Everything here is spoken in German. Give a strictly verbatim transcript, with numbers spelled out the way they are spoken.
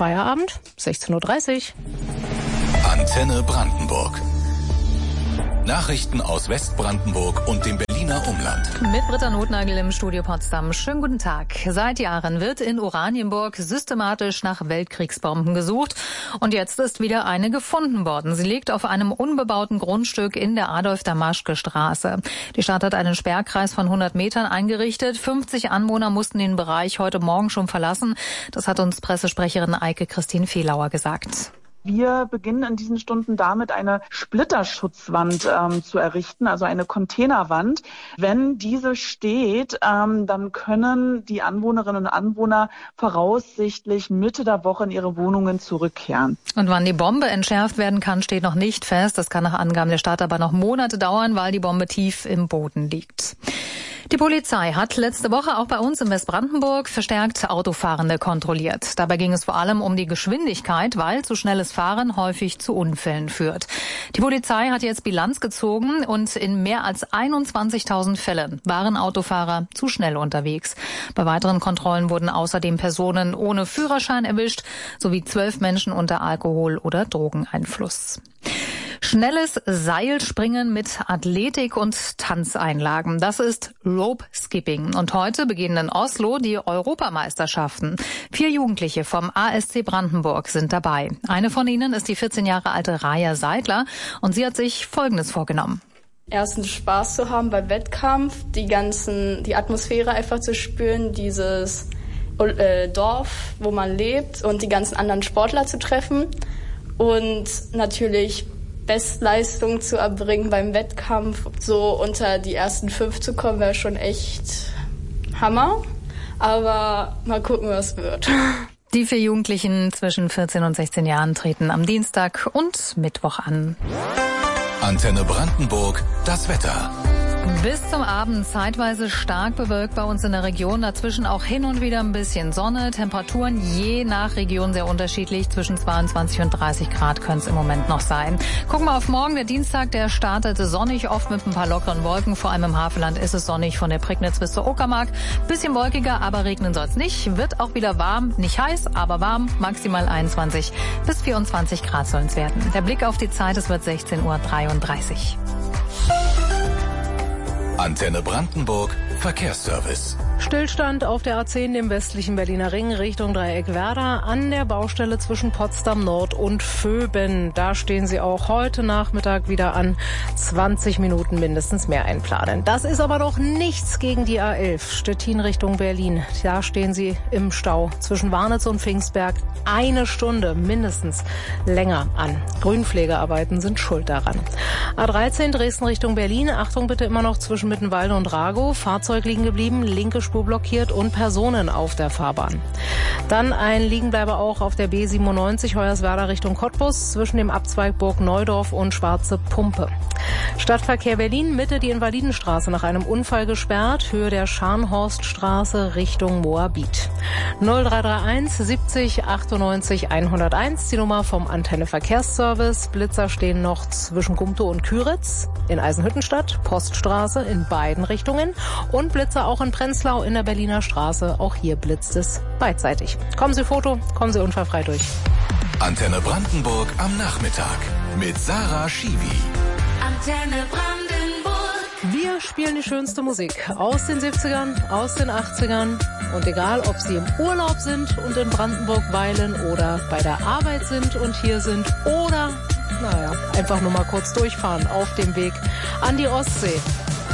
Feierabend, sechzehn Uhr dreißig. Antenne Brandenburg. Nachrichten aus Westbrandenburg und dem Berliner Umland. Mit Britta Notnagel im Studio Potsdam. Schönen guten Tag. Seit Jahren wird in Oranienburg systematisch nach Weltkriegsbomben gesucht. Und jetzt ist wieder eine gefunden worden. Sie liegt auf einem unbebauten Grundstück in der Adolf-Damaschke-Straße. Die Stadt hat einen Sperrkreis von hundert Metern eingerichtet. fünfzig Anwohner mussten den Bereich heute Morgen schon verlassen. Das hat uns Pressesprecherin Eike Christine Fehlauer gesagt. Wir beginnen in diesen Stunden damit, eine Splitterschutzwand ähm, zu errichten, also eine Containerwand. Wenn diese steht, ähm, dann können die Anwohnerinnen und Anwohner voraussichtlich Mitte der Woche in ihre Wohnungen zurückkehren. Und wann die Bombe entschärft werden kann, steht noch nicht fest. Das kann nach Angaben der Stadt aber noch Monate dauern, weil die Bombe tief im Boden liegt. Die Polizei hat letzte Woche auch bei uns in Westbrandenburg verstärkt Autofahrende kontrolliert. Dabei ging es vor allem um die Geschwindigkeit, weil zu schnelles Fahren häufig zu Unfällen führt. Die Polizei hat jetzt Bilanz gezogen und in mehr als einundzwanzigtausend Fällen waren Autofahrer zu schnell unterwegs. Bei weiteren Kontrollen wurden außerdem Personen ohne Führerschein erwischt, sowie zwölf Menschen unter Alkohol- oder Drogeneinfluss. Schnelles Seilspringen mit Athletik- und Tanzeinlagen. Das ist Rope Skipping. Und heute beginnen in Oslo die Europameisterschaften. Vier Jugendliche vom A S C Brandenburg sind dabei. Eine von ihnen ist die vierzehn Jahre alte Raja Seidler und sie hat sich Folgendes vorgenommen. Erstens Spaß zu haben beim Wettkampf, die ganzen, die Atmosphäre einfach zu spüren, dieses äh, Dorf, wo man lebt und die ganzen anderen Sportler zu treffen und natürlich Bestleistung zu erbringen beim Wettkampf. So unter die ersten fünf zu kommen, wäre schon echt Hammer. Aber mal gucken, was wird. Die vier Jugendlichen zwischen vierzehn und sechzehn Jahren treten am Dienstag und Mittwoch an. Antenne Brandenburg, das Wetter. Bis zum Abend zeitweise stark bewölkt bei uns in der Region. Dazwischen auch hin und wieder ein bisschen Sonne. Temperaturen je nach Region sehr unterschiedlich. Zwischen zweiundzwanzig und dreißig Grad können es im Moment noch sein. Gucken wir auf morgen. Der Dienstag, der startete sonnig, oft mit ein paar lockeren Wolken. Vor allem im Havelland ist es sonnig von der Prignitz bis zur Uckermark. Bisschen wolkiger, aber regnen soll es nicht. Wird auch wieder warm. Nicht heiß, aber warm. Maximal einundzwanzig bis vierundzwanzig Grad sollen es werden. Der Blick auf die Zeit, es wird sechzehn Uhr dreiunddreißig. Antenne Brandenburg, Verkehrsservice. Stillstand auf der A zehn im westlichen Berliner Ring Richtung Dreieck Werder an der Baustelle zwischen Potsdam Nord und Vöben. Da stehen Sie auch heute Nachmittag wieder an. zwanzig Minuten mindestens mehr einplanen. Das ist aber noch nichts gegen die A elf Stettin Richtung Berlin. Da stehen Sie im Stau zwischen Warnitz und Pfingstberg eine Stunde mindestens länger an. Grünpflegearbeiten sind schuld daran. A dreizehn Dresden Richtung Berlin. Achtung bitte immer noch zwischen Mittenwalde und Ragow. Fahrzeug liegen geblieben, linke Spur blockiert und Personen auf der Fahrbahn. Dann ein Liegenbleiber auch auf der B siebenundneunzig Hoyerswerda Richtung Cottbus zwischen dem Abzweig Burg Neudorf und Schwarze Pumpe. Stadtverkehr Berlin, Mitte die Invalidenstraße nach einem Unfall gesperrt, Höhe der Scharnhorststraße Richtung Moabit. null drei drei eins siebzig achtundneunzig hunderteins, die Nummer vom Antenne Verkehrsservice. Blitzer stehen noch zwischen Gumtow und Küritz, in Eisenhüttenstadt, Poststraße in beiden Richtungen und Blitzer auch in Prenzlau in der Berliner Straße. Auch hier blitzt es beidseitig. Kommen Sie Foto, kommen Sie unfallfrei durch. Antenne Brandenburg am Nachmittag mit Sarah Schiwi. Antenne Brandenburg. Wir spielen die schönste Musik aus den siebzigern, aus den achtzigern. Und egal, ob Sie im Urlaub sind und in Brandenburg weilen oder bei der Arbeit sind und hier sind oder, naja, einfach nur mal kurz durchfahren auf dem Weg an die Ostsee.